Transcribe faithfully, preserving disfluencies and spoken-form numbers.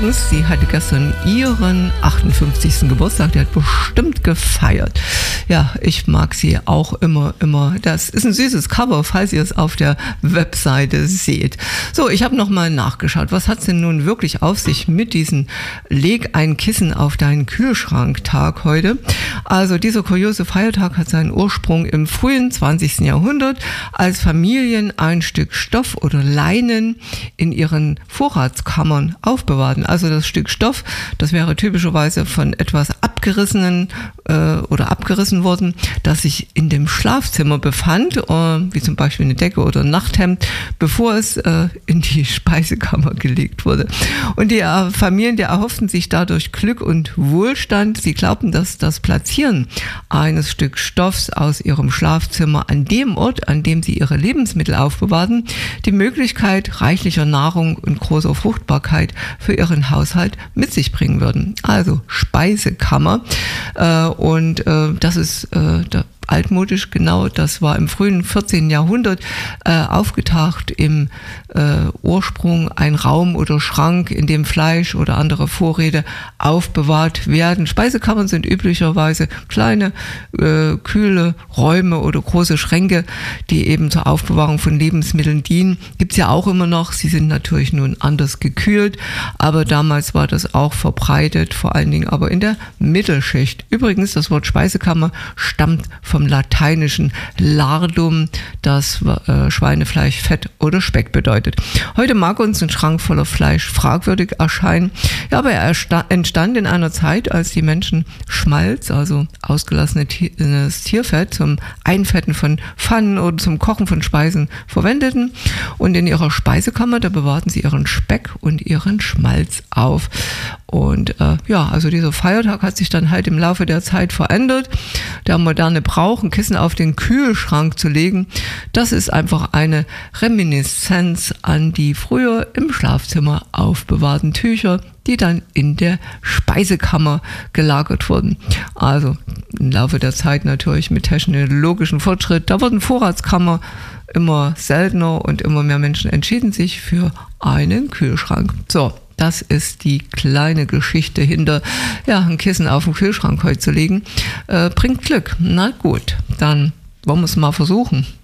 übrigens, sie hatte gestern ihren achtundfünfzigsten Geburtstag, die hat bestimmt gefeiert. Ja, ich mag sie auch immer, immer. Das ist ein süßes Cover, falls ihr es auf der Webseite seht. So, ich habe nochmal nachgeschaut. Was hat es denn nun wirklich auf sich mit diesem Leg ein Kissen auf deinen Kühlschrank-Tag heute? Also dieser kuriose Feiertag hat seinen Ursprung im frühen zwanzigsten Jahrhundert, als Familien ein Stück Stoff oder Leinen in ihren Vorratskammern aufbewahrten. Also das Stück Stoff, das wäre typischerweise von etwas abgerissenen äh, oder abgerissen worden, das sich in dem Schlafzimmer befand, äh, wie zum Beispiel eine Decke oder ein Nachthemd, bevor es äh, in die Speisekammer gelegt wurde. Und die äh, Familien, die erhofften sich dadurch Glück und Wohlstand. Sie glaubten, dass das Platzieren eines Stück Stoffs aus ihrem Schlafzimmer an dem Ort, an dem sie ihre Lebensmittel aufbewahrten, die Möglichkeit reichlicher Nahrung und großer Fruchtbarkeit für ihren Haushalt mit sich bringen würden. Also Speisekammer. Äh, und äh, das ist äh, der altmodisch, genau, das war im frühen vierzehnten Jahrhundert äh, aufgetaucht im äh, Ursprung ein Raum oder Schrank, in dem Fleisch oder andere Vorräte aufbewahrt werden. Speisekammern sind üblicherweise kleine, äh, kühle Räume oder große Schränke, die eben zur Aufbewahrung von Lebensmitteln dienen. Gibt's ja auch immer noch, sie sind natürlich nun anders gekühlt, aber damals war das auch verbreitet, vor allen Dingen aber in der Mittelschicht. Übrigens, das Wort Speisekammer stammt vom lateinischen Lardum, das äh, Schweinefleisch, Fett oder Speck bedeutet. Heute mag uns ein Schrank voller Fleisch fragwürdig erscheinen, ja, aber er entstand in einer Zeit, als die Menschen Schmalz, also ausgelassenes Tierfett, zum Einfetten von Pfannen oder zum Kochen von Speisen verwendeten, und in ihrer Speisekammer, da bewahrten sie ihren Speck und ihren Schmalz auf. Und äh, ja, also dieser Feiertag hat sich dann halt im Laufe der Zeit verändert. Der moderne Brauch, ein Kissen auf den Kühlschrank zu legen, das ist einfach eine Reminiszenz an die früher im Schlafzimmer aufbewahrten Tücher, die dann in der Speisekammer gelagert wurden. Also im Laufe der Zeit natürlich mit technologischem Fortschritt, da wurden Vorratskammer immer seltener und immer mehr Menschen entschieden sich für einen Kühlschrank. So. Das ist die kleine Geschichte hinter, ja, ein Kissen auf den Kühlschrank heute zu legen. Äh, bringt Glück. Na gut, dann wollen wir es mal versuchen.